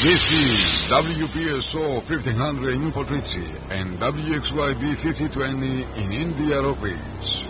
This is WPSO 1500 in Newport Richie and WXYB 5020 in Indianapolis.